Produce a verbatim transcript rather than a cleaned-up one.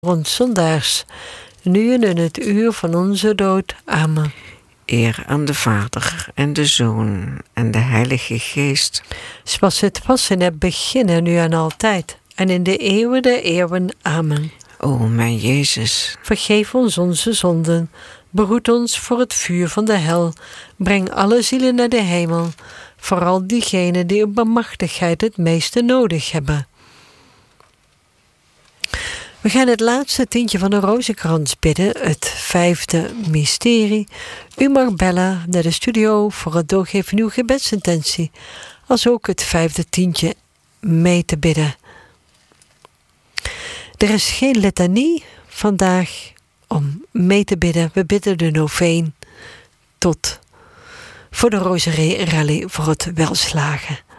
ons zondaars, nu en in het uur van onze dood. Amen. Eer aan de Vader en de Zoon en de Heilige Geest. Zoals het was in het begin, nu en altijd, en in de eeuwen der eeuwen. Amen. O mijn Jezus, vergeef ons onze zonden, behoed ons voor het vuur van de hel, breng alle zielen naar de hemel, vooral diegenen die op barmhartigheid het meeste nodig hebben. We gaan het laatste tientje van de rozenkrans bidden, het vijfde mysterie. U mag bellen naar de studio voor het doorgeven van uw gebedsintentie, als ook het vijfde tientje mee te bidden. Er is geen litanie vandaag om mee te bidden. We bidden de noveen tot voor de Rozerie Rally voor het welslagen.